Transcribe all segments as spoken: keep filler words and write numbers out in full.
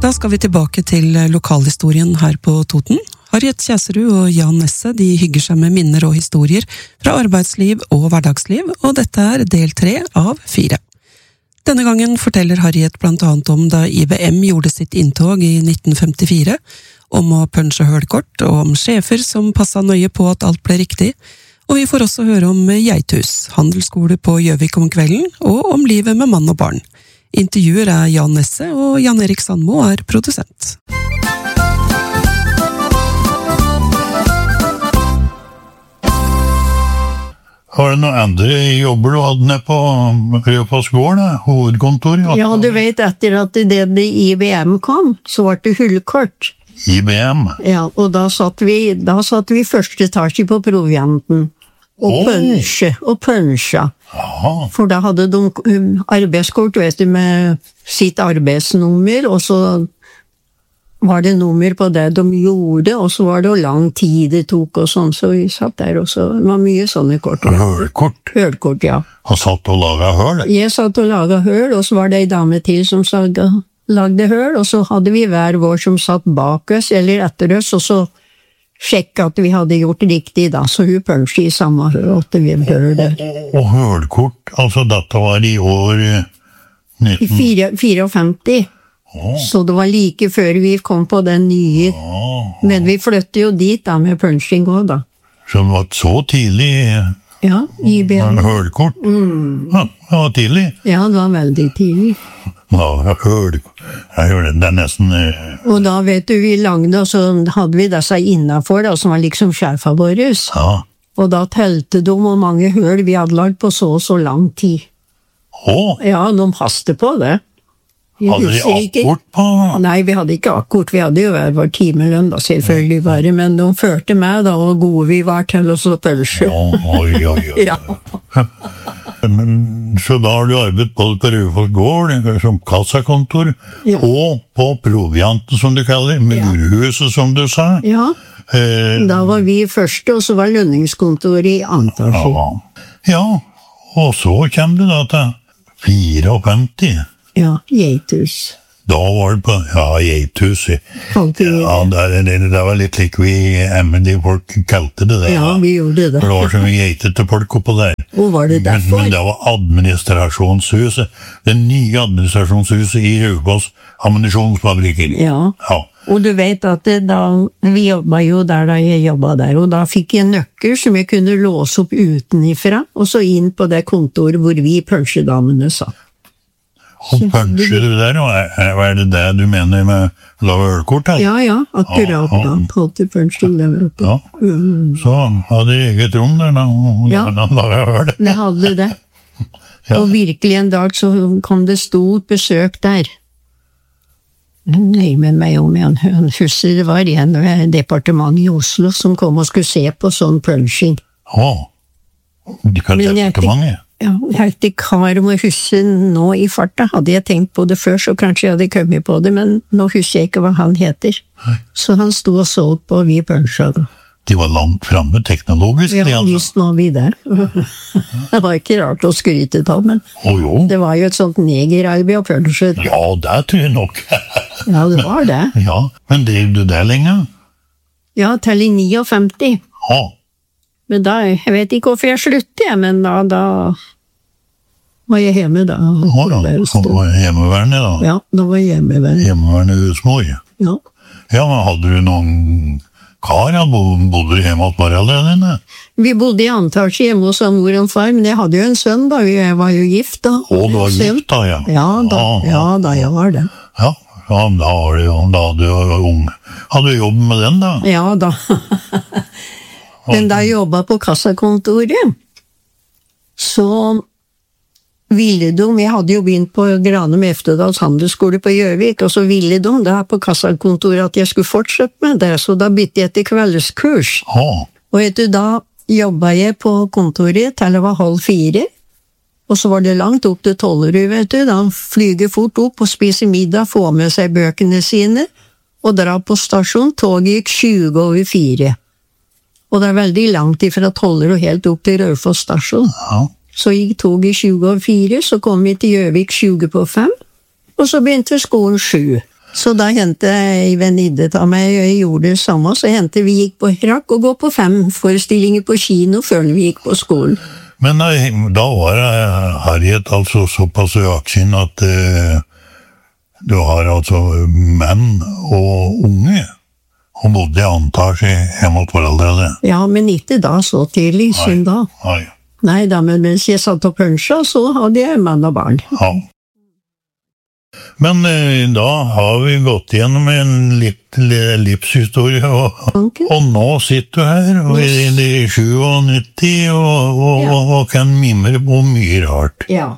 Da skal vi tilbake til lokalhistorien her på Toten. Harriet Kjæserud og Jan Nesse de hygger seg med minner og historier fra arbeidsliv og hverdagsliv, og dette er del tre av fire. Denne gangen forteller Harriet blant annet om da I B M gjorde sitt inntog I nitten femtifire, om å punche hølkort og om sjefer som passet nøye på at alt ble riktig, og vi får også høre om Geithus, handelsskole på Gjøvik om kvelden, og om livet med mann og barn. Intervjuer er Jan Nesse, og Jan Erik Sandmo er produsent. Har det noen andre jobber du hadde ned på Rødfoss gård, hovedkontor? Ja, du vet, etter at det I B M kom, så var det hullkort. I B M? Ja, og da satt vi, da satt vi første etasje på provianten. Og oh. punsje, og punsja. Aha. For da hadde de arbeidskort, vet du, med sitt arbeidsnummer, og så var det nummer på det de gjorde, og så var det hvor lang tid det tok og sånn, så vi satt der også. Det var mye sånne kort. Hølkort? Hølkort, ja. Han satt og laget høl? Jeg satt og laget høl, og så var det en dame til som lagde høl, og så hadde vi hver vår som satt bak oss, eller etter oss, og så sjekke at vi hadde gjort riktig da, så hun pønsje I samme høl, at vi hører det. Og hølkort, altså dette var I år nitten... fireogfemti. Oh. Så det var like før vi kom på den nye. Oh. Men vi flyttet jo dit da, med pønsjing også da. Så det var så tidlig... Ja, I B M. Hølkort? Mm. Ja, det var tidlig. Ja, det var veldig tidlig. Ja, hølkort. Jeg hørte det, det er nesten... Og da vet du, vi langde, og så hadde vi disse innenfor, da, som var liksom sjefa våre. Ja. Og da telte de hvor mange høl vi hadde lagt på så og så lang tid. Åh? Ja, de haste på det. Hadde de akkord på? Nei, vi hadde ikke akkord, vi hadde jo hver vår timelønn da, selvfølgelig bare, men de førte med da, og gode vi var til oss å pølse. Ja, oi, oi, oi. Ja. Men, så da har du arbeidet både på Rødfoss gård, som kassakontor, ja. Og på provianten, som du kaller, med murhuset, ja. Som du sa. Ja, eh, da var vi første, og så var lønningskontoret I Antarsen. Ja. Ja, og så kommer du da til fireogfemti. Ja, Geithus. Da var det på, ja, Geithus. Ja, det, det, det var litt lik vi emmelige folk kalte det det. Ja, vi gjorde det. For det var så mye geitete folk oppå der. Og var det derfor? Men, men det var administrasjonshuset. Det nye administrasjonshuset I Rødfoss ammunisjonsfabrikker. Ja. Ja, og du vet at det, da, vi jobbet jo der da jeg jobbet der, og da fikk jeg nøkker som jeg kunne låse opp utenifra, og så inn på det kontoret hvor vi pølsedamene satt. Og puncher du der, og hva er det det du mener med lave ølkort her? Ja, ja, akkurat da, alltid puncher lave ølkort. Ja, så hadde jeg eget rom der da, ja, da la jeg høre det. Det hadde det. Ja. Og virkelig en dag så kom det stort besøk der. Nei, med meg om en husker det var en departement I Oslo som kom og skulle se på sånn punching. Å, hva departementet? Ja, jeg vet ikke hva om å huske nå I farta. Hadde jeg tenkt på det før, så kanskje jeg hadde kommet på det, men nå husker jeg ikke hva han heter. Nei. Så han stod og så på vi punsja. De var langt fremme teknologisk. Ja, altså. Just nå vi der. Det var ikke rart å skryte på, men oh, jo. Det var jo et sånt negerarbeid å punsje. Ja, det tror jeg nok. Ja, det var det. Ja, men drev du det lenge? Ja, til I femtini. Ja. Men da, jeg vet ikke hvorfor jeg sluttet, men da, da var jeg hjemme da. Ja, da var jeg hjemmeværende da. Ja, da var jeg hjemmeværende. Hjemmeværende husmor. Ja. Ja, men hadde du noen kar, ja? Bodde du hjemme hos foreldrene dine? Vi bodde I Antarsen hjemme hos mor og far, men jeg hadde jo en sønn da, jeg var jo gift da. Å, du var gift da, ja. Ja, da, ja, da jeg var det. Ja, ja da var du jo, da du var ung. Hadde du jobb med den da? Ja, da. Men da jeg jobbet på kassakontoret, så ville de, jeg hadde jo begynt på Granum Eftedals handelsskole på Gjøvik, og så ville de da på kassakontoret at jeg skulle fortsette med det, så da bytte jeg til kveldskurs. Oh. Og etter da jobbet jeg på kontoret til det var halv fire, og så var det langt opp til Tollerud, vet du, da flyger fort opp og spiser middag, får med seg bøkene sine, og drar på stasjon, toget gikk tjue over fire. Og det er veldig langt ifra Tollerud helt opp til Rødfoss stasjon. Ja. Så gikk tog I tjue over fire, så kom vi til Gjøvik tjue på fem, og så begynte skolen sju. Så da hendte ei venninne av meg, og jeg gjorde det samme, så hendte vi gikk på Rakk og gå på fem forestillinger på kino før vi gikk på skolen. Men nei, da var Harriet altså såpass øaksinn at eh, du har altså menn og unge, og bodde i antasje hjemme hos foreldrene. Ja, men ikke da så tidlig, som da. Nei. Nei da, men mens jeg satt og punsja, så hadde jeg mann og barn. Ja. Men eh, da har vi gått gjennom en litt livshistorie, og, og nå sitter du her, og er i syvognitti, og, og, Ja. og, og kan mimre på mye rart. Ja.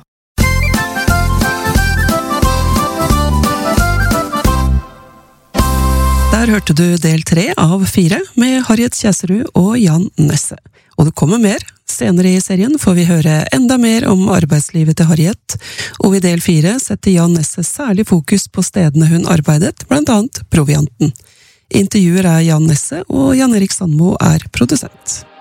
Der hørte du del tre av fire med Harriet Kjæsrud og Jan Nesse. Og det kommer mer. Senere i serien får vi høre enda mer om arbeidslivet til Harriet, og i del fire setter Jan Nesse særlig fokus på stedene hun arbeidet, blant annet Provianten. Intervjuer er Jan Nesse, og Jan Erik Sandmo er produsent.